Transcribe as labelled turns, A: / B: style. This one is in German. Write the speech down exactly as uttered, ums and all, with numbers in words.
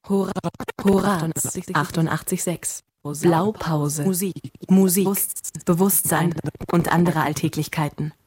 A: Hora, Hora, achtundachtzig Komma sechs. Blaupause, Musik, Musik, Bewusstsein und andere Alltäglichkeiten.